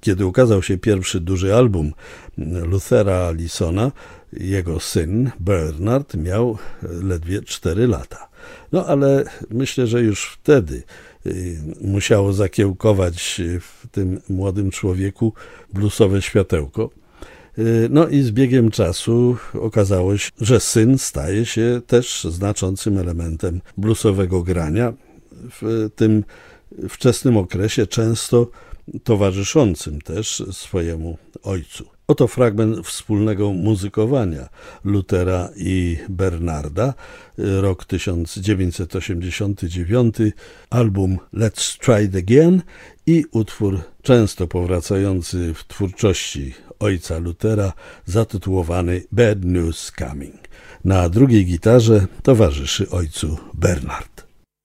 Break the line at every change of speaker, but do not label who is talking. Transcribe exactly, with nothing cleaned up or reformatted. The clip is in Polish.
Kiedy ukazał się pierwszy duży album Luthera Allisona, jego syn Bernard miał ledwie cztery lata. No ale myślę, że już wtedy musiało zakiełkować w tym młodym człowieku bluesowe światełko. No i z biegiem czasu okazało się, że syn staje się też znaczącym elementem bluesowego grania w tym wczesnym okresie, często towarzyszącym też swojemu ojcu. Oto fragment wspólnego muzykowania Luthera i Bernarda, rok tysiąc dziewięćset osiemdziesiąty dziewiąty, album Let's Try It Again i utwór często powracający w twórczości ojca Luthera, zatytułowany Bad News Coming. Na drugiej gitarze towarzyszy ojcu Bernard.